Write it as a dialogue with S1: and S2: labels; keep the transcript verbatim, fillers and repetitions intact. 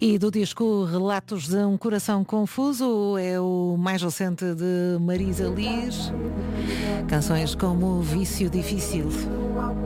S1: E do disco Relatos de um Coração Confuso é o mais recente de Marisa Liz. Canções como Vício Difícil.